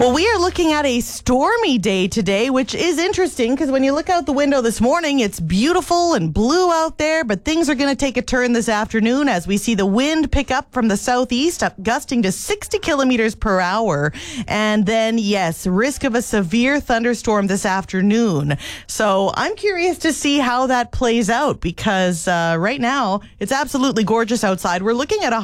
Well, we are looking at a stormy day today, which is interesting because when you look out the window this morning, it's beautiful and blue out there, but things are going to take a turn this afternoon as we see the wind pick up from the southeast, gusting to 60 kilometers per hour. And then, yes, risk of a severe thunderstorm this afternoon. So I'm curious to see how that plays out because right now it's absolutely gorgeous outside. We're looking at a